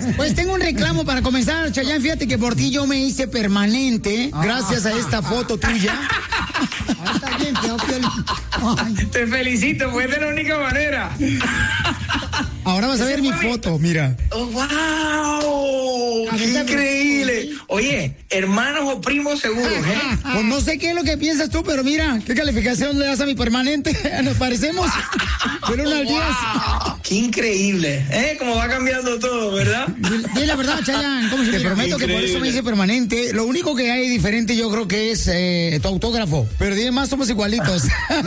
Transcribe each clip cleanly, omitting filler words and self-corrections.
Pues tengo un reclamo para comenzar, Chayanne. Fíjate que por ti yo me hice permanente gracias a esta foto tuya. Ahí está bien, te felicito, pues es de la única manera. Ahora vas a ver mi foto, mira. Oh, ¡wow! ¡Qué increíble! Oye, hermanos o primos seguros, ¿eh? Pues no sé qué es lo que piensas tú, pero mira, ¿qué calificación le das a mi permanente? ¿Nos parecemos? Del 1 al 10. ¡Qué increíble! ¿Eh? Como va cambiando todo, ¿verdad? Dile la verdad, Chayanne. Te prometo que por eso me hice permanente. Lo único que hay diferente yo creo que es tu autógrafo. Pero de más somos igualitos.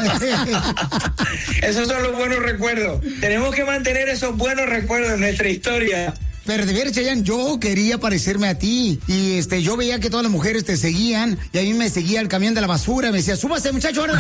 Esos son los buenos recuerdos. Tenemos que mantener esos buenos recuerdos en nuestra historia. Pero de ver, Chayanne, yo quería parecerme a ti. Y yo veía que todas las mujeres te seguían. Y a mí me seguía el camión de la basura. Me decía, súbase, muchacho, ahora.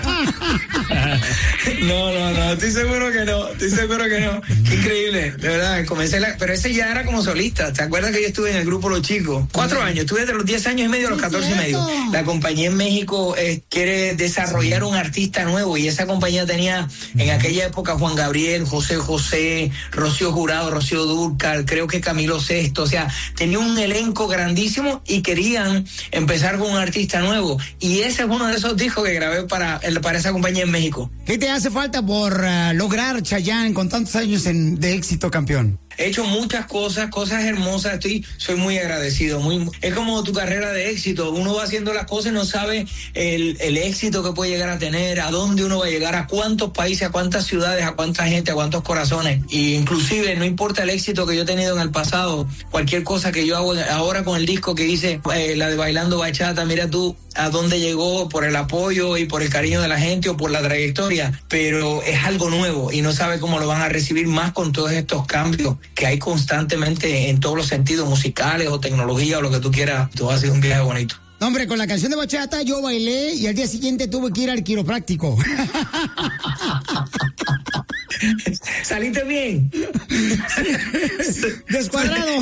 No, estoy seguro que no. Qué increíble, de verdad. Pero ese ya era como solista. ¿Te acuerdas que yo estuve en el grupo Los Chicos? 4 años. Estuve de los 10 años y medio a los 14 y medio. La compañía en México quiere desarrollar un artista nuevo. Y esa compañía tenía en aquella época Juan Gabriel, José José, Rocío Jurado, Rocío Dúrcal, creo que Camilo Sesto, o sea, tenía un elenco grandísimo y querían empezar con un artista nuevo. Y ese es uno de esos discos que grabé para esa compañía en México. ¿Qué te hace falta por lograr, Chayanne, con tantos años de éxito, campeón? He hecho muchas cosas hermosas, soy muy agradecido. Es como tu carrera de éxito, uno va haciendo las cosas y no sabe el éxito que puede llegar a tener, a dónde uno va a llegar, a cuántos países, a cuántas ciudades, a cuánta gente, a cuántos corazones. Y inclusive no importa el éxito que yo he tenido en el pasado, cualquier cosa que yo hago ahora con el disco que hice, la de Bailando Bachata, mira tú a dónde llegó por el apoyo y por el cariño de la gente o por la trayectoria, pero es algo nuevo y no sabe cómo lo van a recibir más con todos estos cambios que hay constantemente en todos los sentidos, musicales o tecnología o lo que tú quieras. Tú vas a hacer un viaje bonito. No, hombre, con la canción de bachata yo bailé y al día siguiente tuve que ir al quiropráctico. ¿Saliste bien? Descuadrado.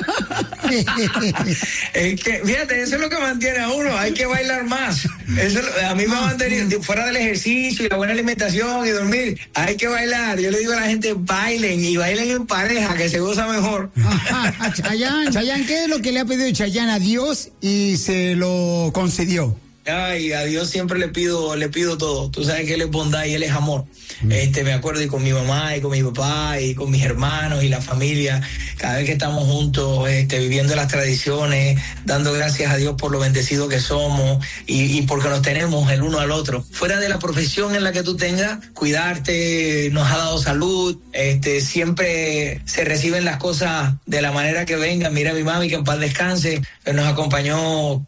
Es que, fíjate, eso es lo que mantiene a uno. Hay que bailar más. Eso a mí me va a mantener fuera del ejercicio y la buena alimentación y dormir. Hay que bailar. Yo le digo a la gente, bailen y bailen en pareja, que se goza mejor. Chayanne, ¿qué es lo que le ha pedido Chayanne a Dios y se lo concedió? Ay, a Dios siempre le pido todo. Tú sabes que Él es bondad y Él es amor. Me acuerdo y con mi mamá y con mi papá y con mis hermanos y la familia, cada vez que estamos juntos, viviendo las tradiciones, dando gracias a Dios por lo bendecidos que somos y porque nos tenemos el uno al otro. Fuera de la profesión en la que tú tengas, cuidarte, nos ha dado salud, siempre se reciben las cosas de la manera que vengan. Mira a mi mami, que en paz descanse, que nos acompañó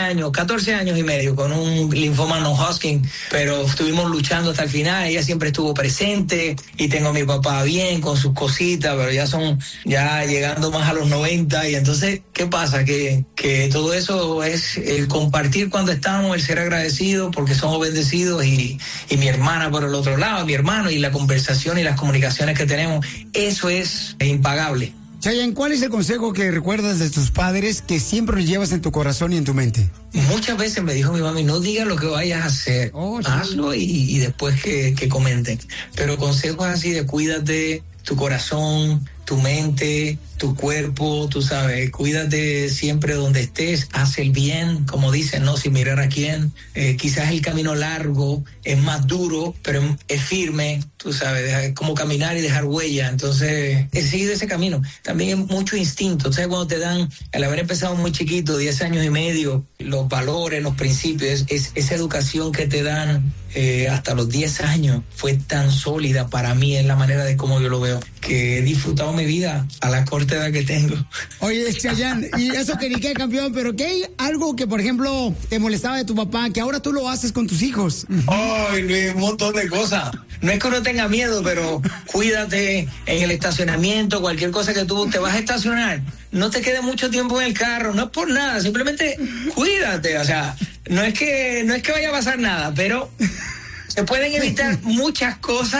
14 años y medio con un linfoma no-Hodgkin, pero estuvimos luchando hasta el final. Ella siempre estuvo presente y tengo a mi papá bien con sus cositas, pero ya llegando más a los 90 y entonces, ¿qué pasa? Que todo eso es el compartir cuando estamos, el ser agradecidos porque somos bendecidos y mi hermana por el otro lado, mi hermano y la conversación y las comunicaciones que tenemos, eso es impagable. Chayanne, ¿cuál es el consejo que recuerdas de tus padres que siempre lo llevas en tu corazón y en tu mente? Muchas veces me dijo mi mami, no digas lo que vayas a hacer, hazlo y después que comenten. Pero consejos así de cuídate, tu corazón, tu mente, tu cuerpo, tú sabes, cuídate siempre donde estés, haz el bien, como dicen, no sin mirar a quién. Quizás el camino largo es más duro, pero es firme, tú sabes, es como caminar y dejar huella. Entonces, he seguido ese camino. También es mucho instinto. Entonces, cuando te dan, al haber empezado muy chiquito, 10 años y medio, los valores, los principios, esa educación que te dan hasta los 10 años fue tan sólida para mí, es la manera de cómo yo lo veo, que he disfrutado mi vida a la corta edad que tengo. Oye, Chayanne, y eso que ni qué, campeón, pero ¿qué hay algo que, por ejemplo, te molestaba de tu papá, que ahora tú lo haces con tus hijos? Ay, Luis, un montón de cosas. No es que uno tenga miedo, pero cuídate en el estacionamiento, cualquier cosa que tú te vas a estacionar, no te quedes mucho tiempo en el carro, no es por nada, simplemente cuídate, o sea, no es que vaya a pasar nada, pero se pueden evitar muchas cosas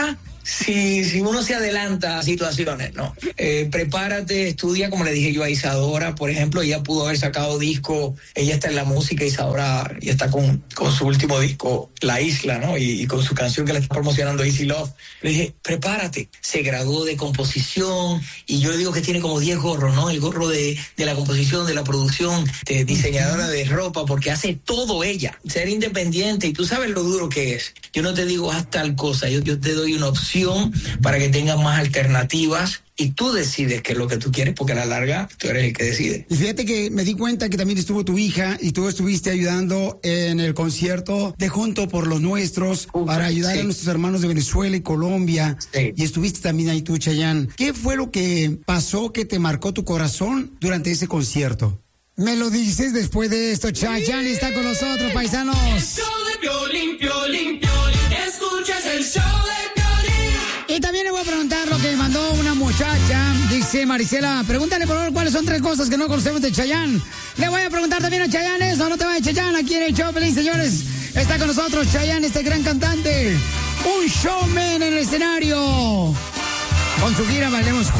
si uno se adelanta a situaciones, ¿no? Prepárate, estudia, como le dije yo a Isadora, por ejemplo, ella pudo haber sacado disco, ella está en la música, Isadora, y está con su último disco, La Isla, ¿no? Y con su canción que le está promocionando, Easy Love. Le dije, prepárate. Se graduó de composición, y yo le digo que tiene como 10 gorros, ¿no? El gorro de la composición, de la producción, de diseñadora de ropa, porque hace todo ella. Ser independiente, y tú sabes lo duro que es. Yo no te digo haz tal cosa, yo te doy una opción para que tengas más alternativas y tú decides qué es lo que tú quieres, porque a la larga tú eres el que decide. Y fíjate que me di cuenta que también estuvo tu hija y tú estuviste ayudando en el concierto de Junto por los Nuestros para ayudar a nuestros hermanos de Venezuela y Colombia. Sí. Y estuviste también ahí tú, Chayanne. ¿Qué fue lo que pasó que te marcó tu corazón durante ese concierto? Me lo dices después de esto. Chayanne está con nosotros, paisanos. El show de Piolín, Piolín, Piolín. Escuchas el show de Piolín. Y también le voy a preguntar lo que mandó una muchacha. Dice Marisela, pregúntale por favor cuáles son 3 cosas que no conocemos de Chayanne. Le voy a preguntar también a Chayanne eso. No te vayas, Chayanne, aquí en el show, Piolín, señores. Está con nosotros Chayanne, este gran cantante. Un showman en el escenario. Con su gira Bailemos